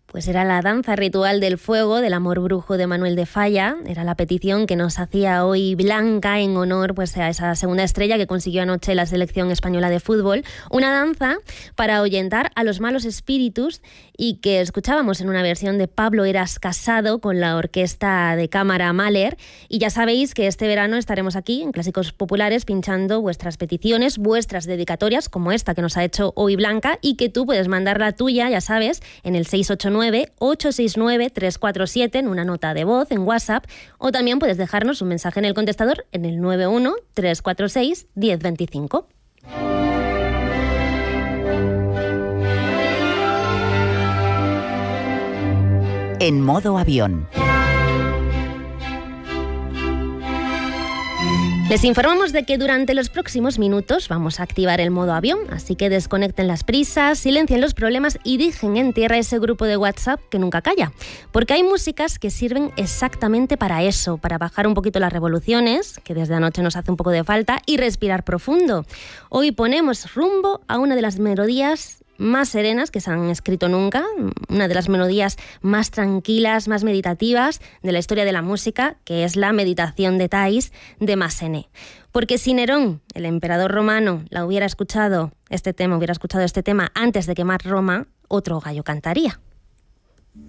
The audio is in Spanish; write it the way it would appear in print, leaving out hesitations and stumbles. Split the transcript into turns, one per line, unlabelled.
Pues era la danza ritual del fuego del amor brujo de Manuel de Falla. Era la petición que nos hacía hoy Blanca en honor pues, a esa segunda estrella que consiguió anoche la selección española de fútbol. Una danza para ahuyentar a los malos espíritus y que escuchábamos en una versión de Pablo Eras Casado con la orquesta de cámara Mahler. Y ya sabéis que este verano estaremos aquí en Clásicos Populares pinchando vuestras peticiones, vuestras dedicatorias, como esta que nos ha hecho hoy Blanca, y que tú puedes mandar la tuya, ya sabes, en el 689-869-347 en una nota de voz en WhatsApp, o también puedes dejarnos un mensaje en el contestador en el 91-346-1025.
En modo avión.
Les informamos de que durante los próximos minutos vamos a activar el modo avión, así que desconecten las prisas, silencien los problemas y dejen en tierra ese grupo de WhatsApp que nunca calla. Porque hay músicas que sirven exactamente para eso, para bajar un poquito las revoluciones, que desde anoche nos hace un poco de falta, y respirar profundo. Hoy ponemos rumbo a una de las melodías más serenas que se han escrito nunca, una de las melodías más tranquilas, más meditativas de la historia de la música, que es la Meditación de Thais de Massenet. Porque si Nerón, el emperador romano, hubiera escuchado este tema antes de quemar Roma, otro gallo cantaría.